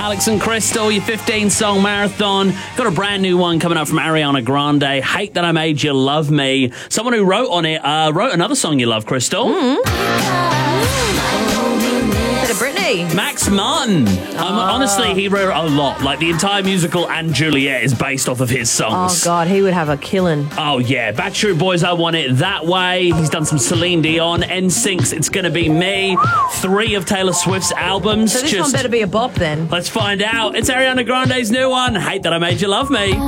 Alex and Crystal, your 15-song marathon. Got a brand new one coming up from Ariana Grande, Hate That I Made You Love Me. Someone who wrote on it wrote another song you love, Crystal. Bit of Britney. Max Martin. Honestly, he wrote a lot. Like, the entire musical and Juliet is based off of his songs. Oh, God, he would have a killing. Oh, yeah. Backstreet Boys, I Want It That Way. He's done some Celine Dion. NSYNC's It's Gonna Be Me. 3 of Taylor Swift's albums. So this one better be a bop then. Let's find out. It's Ariana Grande's new one, Hate That I Made You Love Me.